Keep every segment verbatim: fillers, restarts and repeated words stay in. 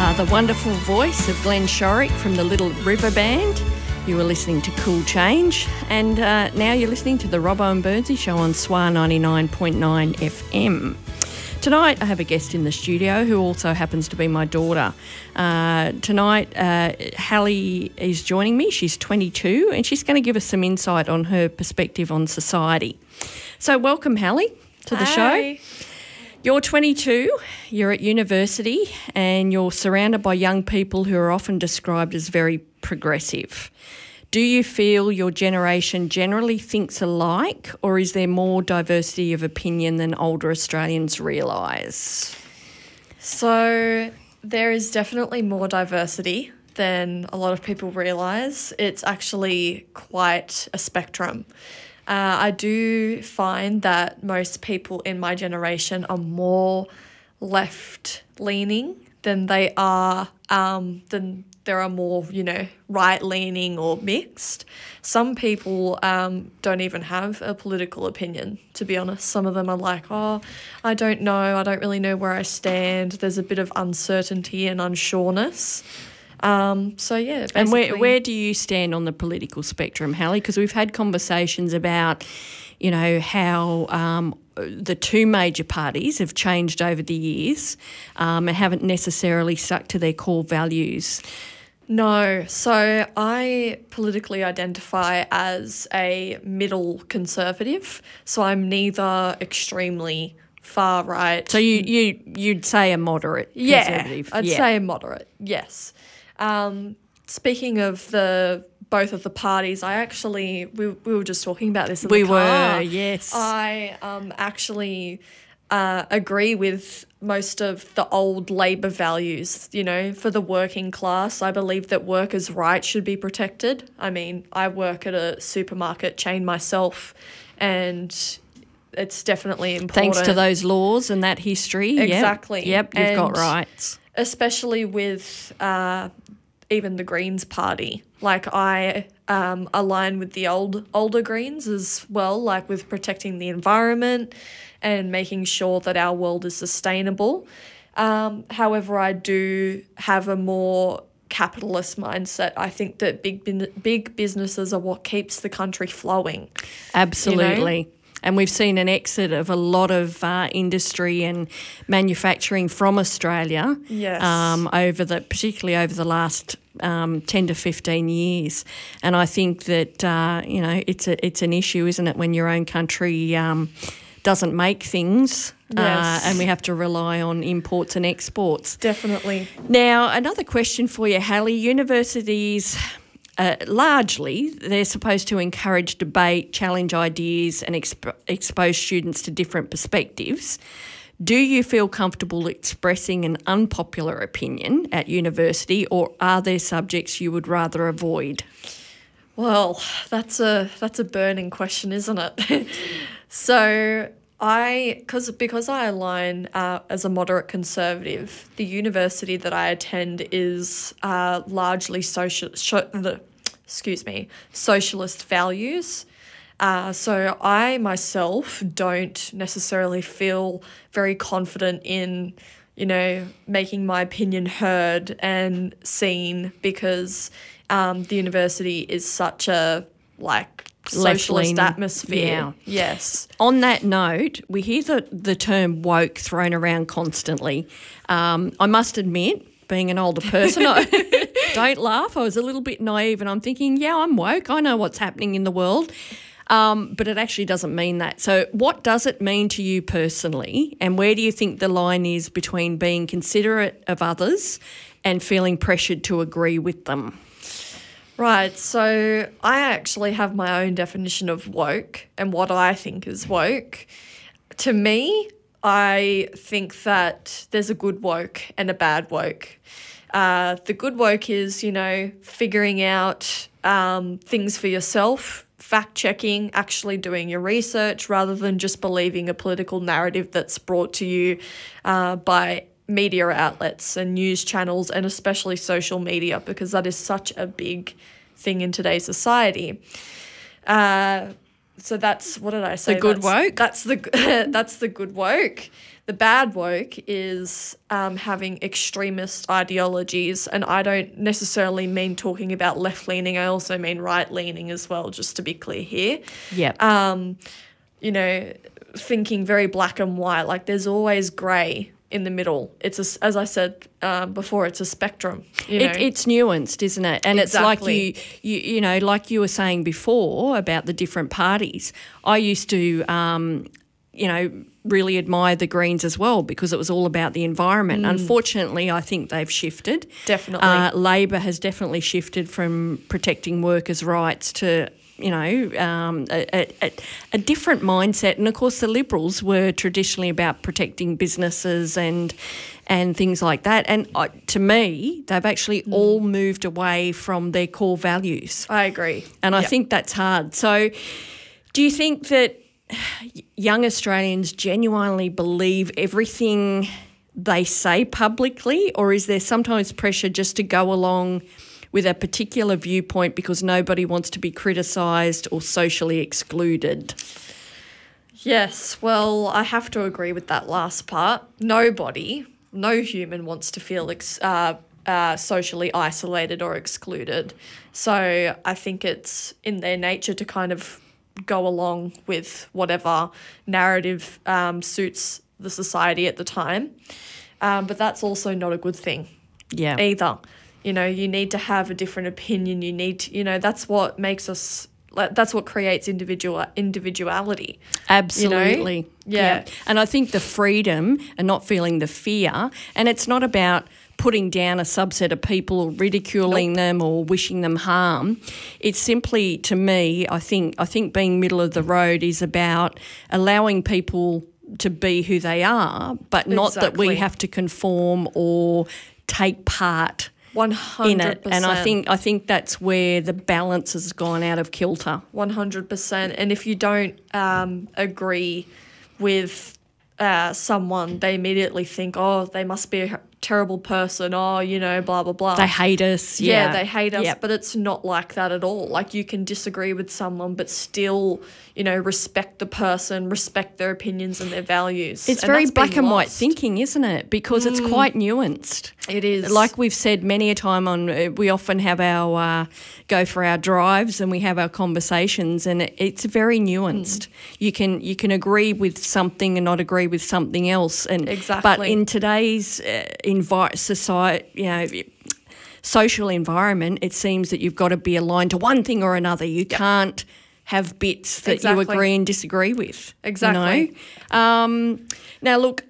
Uh, the wonderful voice of Glenn Shorrock from the Little River Band. You were listening to Cool Change, and uh, now you're listening to the Robbo and Burnsy Show on S W A ninety-nine point nine F M. Tonight I have a guest in the studio who also happens to be my daughter. Uh, tonight uh, Hallie is joining me. She's twenty-two and she's going to give us some insight on her perspective on society. So welcome, Hallie, to the Hi. show. You're twenty-two, you're at university, and you're surrounded by young people who are often described as very progressive. Do you feel your generation generally thinks alike, or is there more diversity of opinion than older Australians realise? So there is definitely more diversity than a lot of people realise. It's actually quite a spectrum. Uh, I do find that most people in my generation are more left-leaning than they are, um, than there are more, you know, right-leaning or mixed. Some people um, don't even have a political opinion, to be honest. Some of them are like, oh, I don't know, I don't really know where I stand. There's a bit of uncertainty and unsureness. Um, so, yeah, basically. And where, where do you stand on the political spectrum, Hallie? Because we've had conversations about, you know, how um, the two major parties have changed over the years um, and haven't necessarily stuck to their core values. No. So I politically identify as a middle conservative. So I'm neither extremely far right. So you, you, you'd say a moderate yeah, conservative? I'd yeah. say moderate, yes. Um, speaking of the both of the parties, I actually, we, we were just talking about this in we the car. were, yes. I um, actually uh, agree with most of the old Labor values, you know, for the working class. I believe that workers' rights should be protected. I mean, I work at a supermarket chain myself, and it's definitely important. Thanks to those laws and that history. Exactly. Yep, yep you've and got rights. Especially with uh, even the Greens party. Like I um, align with the old older Greens as well, like with protecting the environment and making sure that our world is sustainable. Um, however, I do have a more capitalist mindset. I think that big big businesses are what keeps the country flowing. Absolutely. You know? And we've seen an exit of a lot of uh, industry and manufacturing from Australia, yes. um, over the particularly over the last um, ten to fifteen years. And I think that uh, you know it's a it's an issue, isn't it, when your own country um, doesn't make things, yes. uh, and we have to rely on imports and exports. Definitely. Now, another question for you, Hallie. Universities. Uh, largely, they're supposed to encourage debate, challenge ideas and exp- expose students to different perspectives. Do you feel comfortable expressing an unpopular opinion at university, or are there subjects you would rather avoid? Well, that's a that's a burning question, isn't it? So I, cause, because I align uh, as a moderate conservative, the university that I attend is uh, largely social, sh- the, excuse me, socialist values. Uh, so I myself don't necessarily feel very confident in, you know, making my opinion heard and seen because um, the university is such a, like, socialist atmosphere. Yeah. Yes. On that note, we hear the, the term woke thrown around constantly. Um, I must admit, being an older person, I don't laugh. I was a little bit naive and I'm thinking, yeah, I'm woke. I know what's happening in the world. Um, but it actually doesn't mean that. So what does it mean to you personally, and where do you think the line is between being considerate of others and feeling pressured to agree with them? Right, so I actually have my own definition of woke and what I think is woke. To me, I think that there's a good woke and a bad woke. Uh, the good woke is, you know, figuring out um, things for yourself, fact-checking, actually doing your research rather than just believing a political narrative that's brought to you uh, by media outlets and news channels, and especially social media, because that is such a big thing in today's society. Uh, so that's, what did I say? The good that's, woke? That's the that's the good woke. The bad woke is um, having extremist ideologies, and I don't necessarily mean talking about left-leaning. I also mean right-leaning as well, just to be clear here. Yeah. Um, you know, thinking very black and white. Like there's always grey in the middle. It's a, as I said uh, before, it's a spectrum. You know? It, it's nuanced, isn't it? And Exactly. it's like you, you, you know, like you were saying before about the different parties. I used to, um, you know, really admire the Greens as well because it was all about the environment. Mm. Unfortunately, I think they've shifted. Definitely. Uh, Labor has definitely shifted from protecting workers' rights to, you know, um, a, a, a different mindset. And, of course, the Liberals were traditionally about protecting businesses and and things like that. And uh, to me, they've actually mm. all moved away from their core values. I agree. And I yep. think that's hard. So do you think that young Australians genuinely believe everything they say publicly, or is there sometimes pressure just to go along with a particular viewpoint because nobody wants to be criticised or socially excluded? Yes, well, I have to agree with that last part. Nobody, no human wants to feel ex- uh, uh, socially isolated or excluded. So I think it's in their nature to kind of go along with whatever narrative um, suits the society at the time. Um, but that's also not a good thing Yeah. either. You know, you need to have a different opinion. You need to, you know, that's what makes us, that's what creates individual individuality. Absolutely. You know? Yeah. yeah. And I think the freedom and not feeling the fear, and it's not about putting down a subset of people or ridiculing nope. them or wishing them harm. It's simply, to me, I think I think being middle of the road is about allowing people to be who they are, but not exactly. that we have to conform or take part one hundred percent. in it. And I think I think that's where the balance has gone out of kilter. one hundred percent. And if you don't um, agree with uh, someone, they immediately think, oh, they must be a terrible person, oh, you know, blah, blah, blah. They hate us. Yeah, Yeah, they hate us, yep. but it's not like that at all. Like you can disagree with someone but still, you know, respect the person, respect their opinions and their values. It's and very that's black been and white lost. thinking, isn't it? Because it's quite nuanced. It is. Like we've said many a time on, uh, we often have our, uh, go for our drives and we have our conversations, and it, it's very nuanced. Mm. You can you can agree with something and not agree with something else. And Exactly. But in today's uh, envi- society, you know, social environment, it seems that you've got to be aligned to one thing or another. You yep. can't have bits that exactly. you agree and disagree with. Exactly. You know? um, now, look,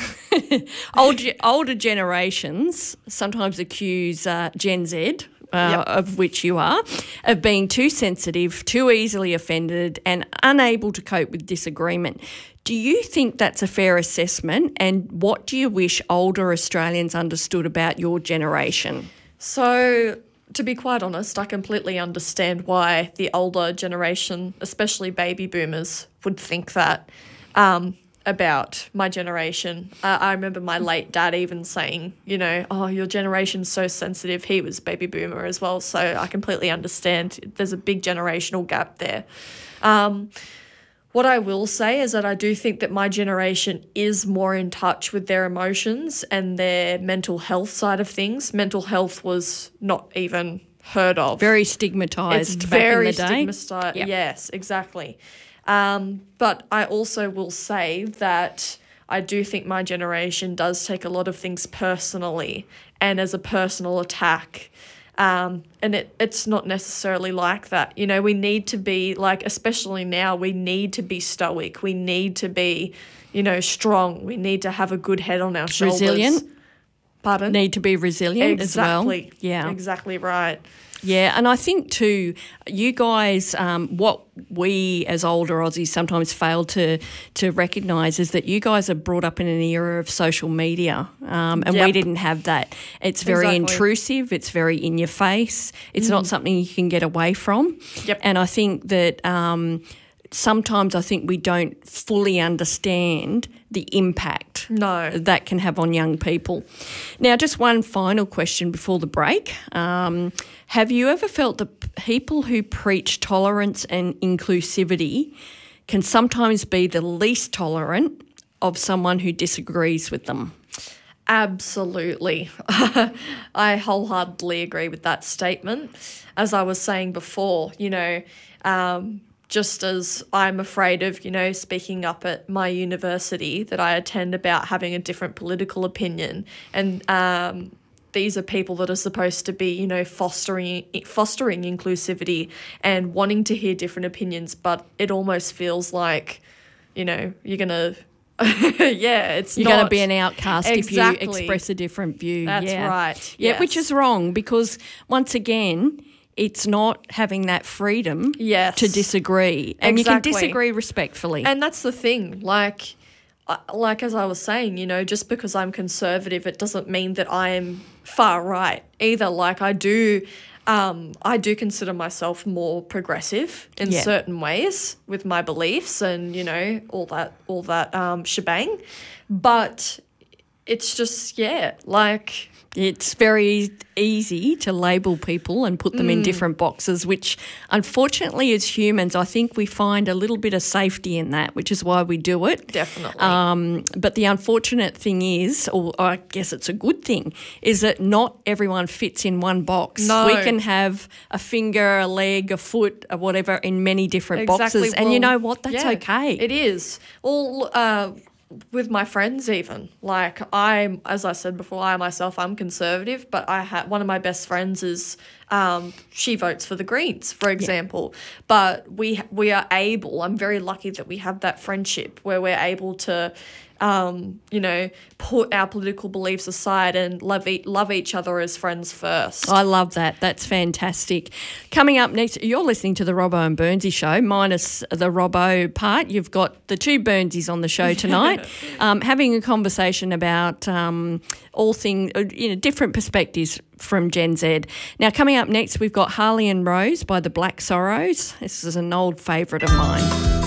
Old, older generations sometimes accuse uh, Gen Z, uh, yep. of which you are, of being too sensitive, too easily offended and unable to cope with disagreement. Do you think that's a fair assessment, and what do you wish older Australians understood about your generation? So, to be quite honest, I completely understand why the older generation, especially baby boomers, would think that um, about my generation. Uh, I remember my late dad even saying, you know, oh, your generation's so sensitive. He was baby boomer as well, so I completely understand. There's a big generational gap there. Um, what I will say is that I do think that my generation is more in touch with their emotions and their mental health side of things. Mental health was not even heard of. Very stigmatised It's back very in the day. stigmatised. Yep. Yes, exactly. Um, but I also will say that I do think my generation does take a lot of things personally and as a personal attack. Um, and it, it's not necessarily like that. You know, we need to be, like, especially now, we need to be stoic. We need to be, you know, strong. We need to have a good head on our shoulders. Resilient. Pardon? Need to be resilient exactly. as well. Yeah. Exactly right. Yeah, and I think too, you guys, um, what we as older Aussies sometimes fail to to recognise is that you guys are brought up in an era of social media, um, and Yep. we didn't have that. It's very Exactly. intrusive. It's very in your face. It's mm. not something you can get away from. Yep. And I think that um, sometimes I think we don't fully understand the impact No. that can have on young people. Now, just one final question before the break. Um, have you ever felt that people who preach tolerance and inclusivity can sometimes be the least tolerant of someone who disagrees with them. Absolutely. I wholeheartedly agree with that statement. As I was saying before, you know, um, just as I'm afraid of, you know, speaking up at my university that I attend about having a different political opinion, and um, these are people that are supposed to be, you know, fostering fostering inclusivity and wanting to hear different opinions, but it almost feels like, you know, you're going to... yeah, it's You're not. going to be an outcast Exactly. if you express a different view. That's yeah. right. Yeah, Yes. which is wrong because, once again, it's not having that freedom Yes. to disagree. And you can Exactly. disagree respectfully. And that's the thing, like, uh, like as I was saying, you know, just because I'm conservative, it doesn't mean that I am far right either. Like, I do, um, I do consider myself more progressive in Yeah. certain ways with my beliefs and, you know, all that, all that um, shebang. But it's just, yeah, like... It's very easy to label people and put them Mm. in different boxes, which unfortunately as humans, I think we find a little bit of safety in that, which is why we do it. Definitely. Um, but the unfortunate thing is, or I guess it's a good thing, is that not everyone fits in one box. No. We can have a finger, a leg, a foot, or whatever in many different Exactly. boxes. And you Well, know what? That's yeah, okay. It is. Well, uh, with my friends even, like I, as I said before, I myself, I'm conservative, but I have one of my best friends is, um, she votes for the Greens, for example. But we we are able, I'm very lucky that we have that friendship where we're able to, um, you know, put our political beliefs aside and love e- love each other as friends first. I love that. That's fantastic. Coming up next, you're listening to the Robbo and Burnsy show, minus the Robbo part. You've got the two Burnsies on the show tonight, um, having a conversation about um, all things, you know, different perspectives from Gen Z. Now, coming up next, we've got Harley and Rose by the Black Sorrows. This is an old favourite of mine.